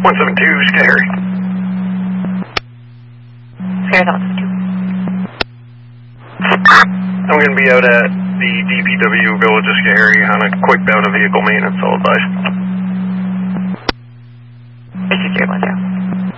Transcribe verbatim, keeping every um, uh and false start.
one seven two, Schoharie. Schoharie one seven two. I'm going to be out at the D P W Village of Schoharie on a quick bout of vehicle maintenance, I'll advise.